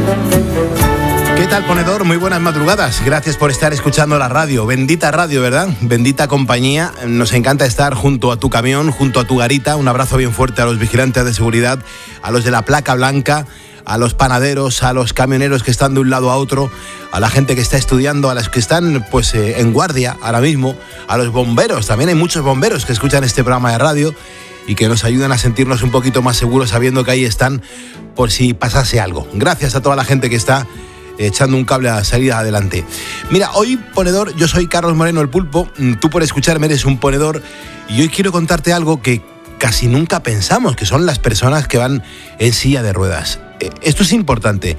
¿Qué tal, ponedor? Muy buenas madrugadas. Gracias por estar escuchando la radio. Bendita radio, ¿verdad? Bendita compañía. Nos encanta estar junto a tu camión, junto a tu garita. Un abrazo bien fuerte a los vigilantes de seguridad, a los de la placa blanca, a los panaderos, a los camioneros que están de un lado a otro, a la gente que está estudiando, a las que están en guardia ahora mismo, a los bomberos. También hay muchos bomberos que escuchan este programa de radio y que nos ayudan a sentirnos un poquito más seguros sabiendo que ahí están por si pasase algo. Gracias a toda la gente que está echando un cable a salir adelante. Mira, hoy, ponedor, yo soy Carlos Moreno, el Pulpo. Tú por escucharme eres un ponedor y hoy quiero contarte algo que casi nunca pensamos, que son las personas que van en silla de ruedas. Esto es importante.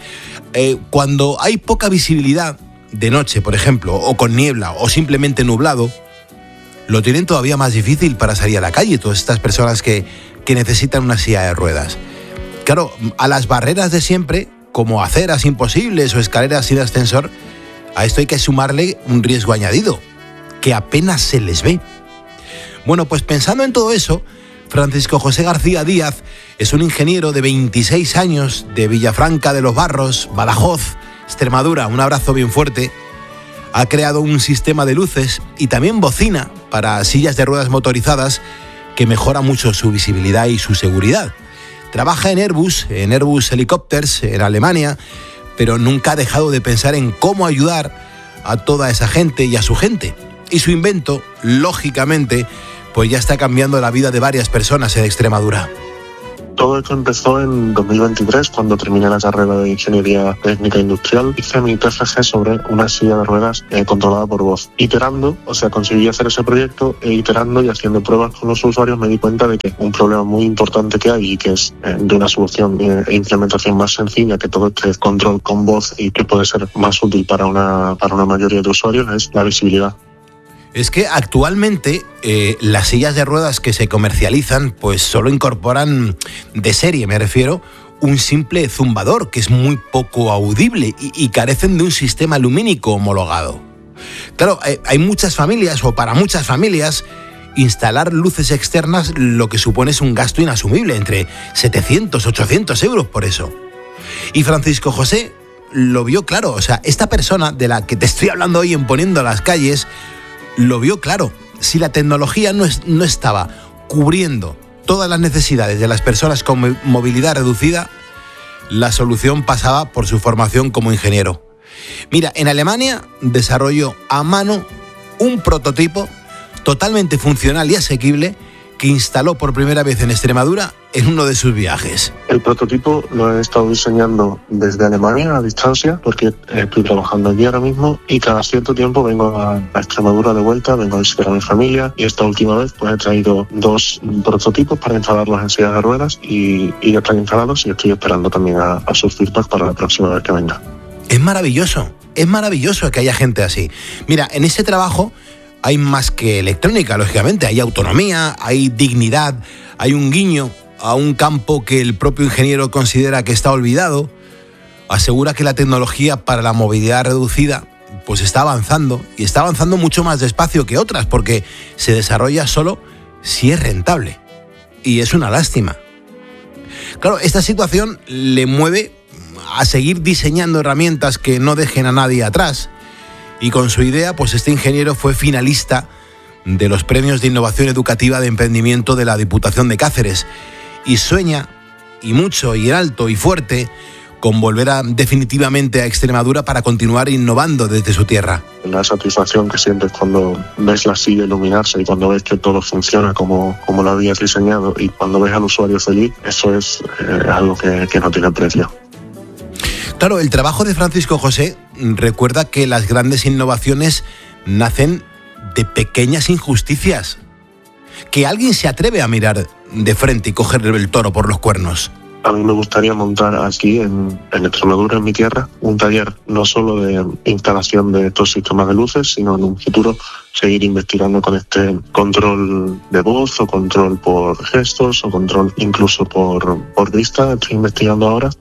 Cuando hay poca visibilidad de noche, por ejemplo, o con niebla, o simplemente nublado, lo tienen todavía más difícil para salir a la calle, todas estas personas que necesitan una silla de ruedas. Claro, a las barreras de siempre, como aceras imposibles o escaleras sin ascensor, a esto hay que sumarle un riesgo añadido, que apenas se les ve. Bueno, pues pensando en todo eso, Francisco José García Díaz es un ingeniero de 26 años de Villafranca de los Barros, Badajoz, Extremadura. Un abrazo bien fuerte. Ha creado un sistema de luces y también bocina para sillas de ruedas motorizadas que mejora mucho su visibilidad y su seguridad. Trabaja en Airbus Helicopters en Alemania, pero nunca ha dejado de pensar en cómo ayudar a toda esa gente y a su gente. Y su invento, lógicamente, pues ya está cambiando la vida de varias personas en Extremadura. Todo esto empezó en 2023, cuando terminé la carrera de Ingeniería Técnica Industrial. Hice mi TFG sobre una silla de ruedas controlada por voz. Conseguí hacer ese proyecto iterando y haciendo pruebas con los usuarios. Me di cuenta de que un problema muy importante que hay y que es de una solución e implementación más sencilla, que todo este control con voz y que puede ser más útil para una mayoría de usuarios, es la visibilidad. Es que actualmente las sillas de ruedas que se comercializan pues solo incorporan, de serie me refiero, un simple zumbador que es muy poco audible y carecen de un sistema lumínico homologado. Claro, hay muchas familias, o para muchas familias, instalar luces externas lo que supone es un gasto inasumible, entre 700, 800 euros por eso. Y Francisco José lo vio claro, esta persona de la que te estoy hablando hoy en Poniendo las Calles, lo vio claro. Si la tecnología no estaba cubriendo todas las necesidades de las personas con movilidad reducida, la solución pasaba por su formación como ingeniero. Mira, en Alemania desarrolló a mano un prototipo totalmente funcional y asequible que instaló por primera vez en Extremadura en uno de sus viajes. El prototipo lo he estado diseñando desde Alemania a distancia, porque estoy trabajando allí ahora mismo y cada cierto tiempo vengo a Extremadura de vuelta, vengo a visitar a mi familia, y esta última vez pues he traído 2 prototipos para instalarlos en sillas de ruedas y ya están instalados, y estoy esperando también a sus feedback para la próxima vez que venga. Es maravilloso que haya gente así. Mira, en ese trabajo hay más que electrónica, lógicamente, hay autonomía, hay dignidad, hay un guiño a un campo que el propio ingeniero considera que está olvidado. Asegura que la tecnología para la movilidad reducida pues está avanzando, y está avanzando mucho más despacio que otras, porque se desarrolla solo si es rentable. Y es una lástima. Claro, esta situación le mueve a seguir diseñando herramientas que no dejen a nadie atrás. Y con su idea, pues este ingeniero fue finalista de los premios de innovación educativa de emprendimiento de la Diputación de Cáceres. Y sueña, y mucho, y en alto, y fuerte, con volver definitivamente a Extremadura para continuar innovando desde su tierra. La satisfacción que sientes cuando ves la silla iluminarse y cuando ves que todo funciona como lo habías diseñado, y cuando ves al usuario feliz, eso es algo que no tiene precio. Claro, el trabajo de Francisco José recuerda que las grandes innovaciones nacen de pequeñas injusticias. Que alguien se atreve a mirar de frente y coger el toro por los cuernos. A mí me gustaría montar aquí en Extremadura, en mi tierra, un taller no solo de instalación de estos sistemas de luces, sino en un futuro seguir investigando con este control de voz, o control por gestos, o control incluso por vista. Estoy investigando ahora.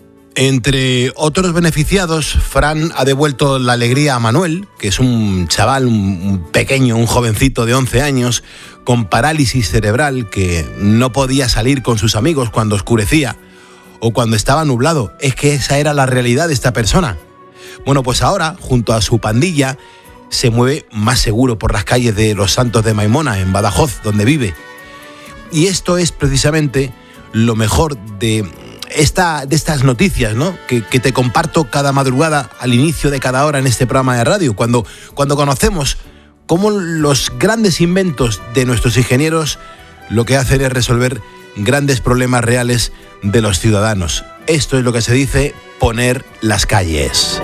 Entre otros beneficiados, Fran ha devuelto la alegría a Manuel, que es un chaval, un pequeño, un jovencito de 11 años, con parálisis cerebral, que no podía salir con sus amigos cuando oscurecía, o cuando estaba nublado. Es que esa era la realidad de esta persona. Bueno, pues ahora, junto a su pandilla, se mueve más seguro por las calles de Los Santos de Maimona, en Badajoz, donde vive. Y esto es precisamente lo mejor de estas noticias, ¿no? Que te comparto cada madrugada al inicio de cada hora en este programa de radio, cuando conocemos cómo los grandes inventos de nuestros ingenieros lo que hacen es resolver grandes problemas reales de los ciudadanos. Esto es lo que se dice poner las calles.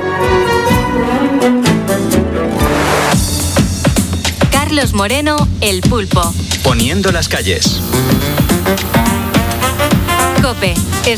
Carlos Moreno, El Pulpo. Poniendo las calles. COPE.